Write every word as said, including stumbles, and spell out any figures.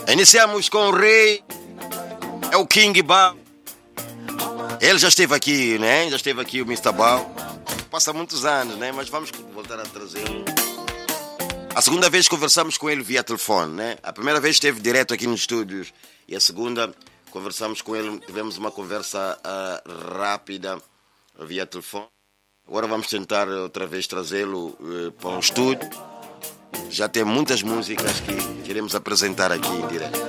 Iniciamos com o rei, é o King Bao. Ele já esteve aqui, né? Já esteve aqui o mister Bao. Passa muitos anos, né? Mas vamos voltar a trazê-lo. A segunda vez conversamos com ele via telefone, né? A primeira vez esteve direto aqui nos estúdios e a segunda conversamos com ele, tivemos uma conversa uh, rápida via telefone. Agora vamos tentar outra vez trazê-lo uh, para um estúdio. Já tem muitas músicas que queremos apresentar aqui em direto.